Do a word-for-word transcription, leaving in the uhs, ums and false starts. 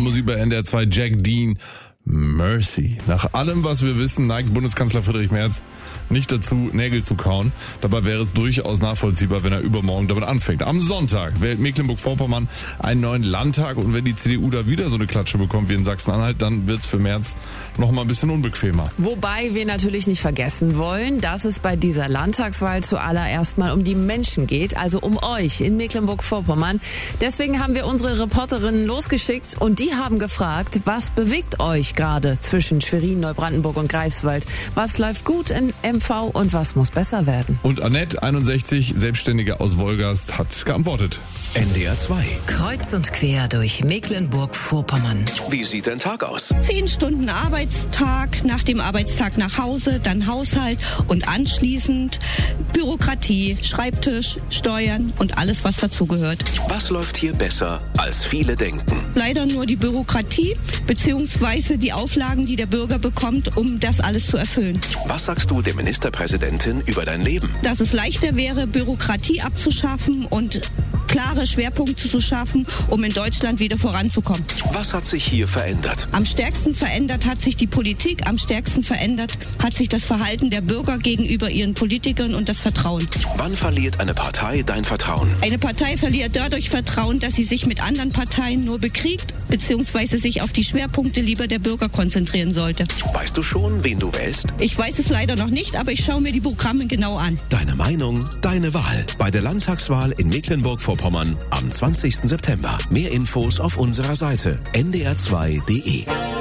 Musik bei N D R zwei, Jack Dean, Mercy. Nach allem, was wir wissen, neigt Bundeskanzler Friedrich Merz nicht dazu, Nägel zu kauen. Dabei wäre es durchaus nachvollziehbar, wenn er übermorgen damit anfängt. Am Sonntag wählt Mecklenburg-Vorpommern einen neuen Landtag und wenn die C D U da wieder so eine Klatsche bekommt wie in Sachsen-Anhalt, dann wird's für Merz noch mal ein bisschen unbequemer. Wobei wir natürlich nicht vergessen wollen, dass es bei dieser Landtagswahl zuallererst mal um die Menschen geht, also um euch in Mecklenburg-Vorpommern. Deswegen haben wir unsere Reporterinnen losgeschickt und die haben gefragt, was bewegt euch gerade zwischen Schwerin, Neubrandenburg und Greifswald? Was läuft gut in M V und was muss besser werden? Und Annette, einundsechzig, Selbstständige aus Wolgast, hat geantwortet. N D R zwei. Kreuz und quer durch Mecklenburg-Vorpommern. Wie sieht dein Tag aus? Zehn Stunden Arbeitstag, nach dem Arbeitstag nach Hause, dann Haushalt und anschließend Bürokratie, Schreibtisch, Steuern und alles, was dazugehört. Was läuft hier besser, als viele denken? Leider nur die Bürokratie beziehungsweise die Auflagen, die der Bürger bekommt, um das alles zu erfüllen. Was sagst du der Ministerpräsidentin über dein Leben? Dass es leichter wäre, Bürokratie abzuschaffen und klare Schwerpunkte zu schaffen, um in Deutschland wieder voranzukommen. Was hat sich hier verändert? Am stärksten verändert hat sich die Politik, am stärksten verändert hat sich das Verhalten der Bürger gegenüber ihren Politikern und das Vertrauen. Wann verliert eine Partei dein Vertrauen? Eine Partei verliert dadurch Vertrauen, dass sie sich mit anderen Parteien nur bekriegt, beziehungsweise sich auf die Schwerpunkte lieber der Bürger konzentrieren sollte. Weißt du schon, wen du wählst? Ich weiß es leider noch nicht, aber ich schaue mir die Programme genau an. Deine Meinung, deine Wahl. Bei der Landtagswahl in Mecklenburg-Vorpommern am zwanzigsten September. Mehr Infos auf unserer Seite n d r zwei punkt d e.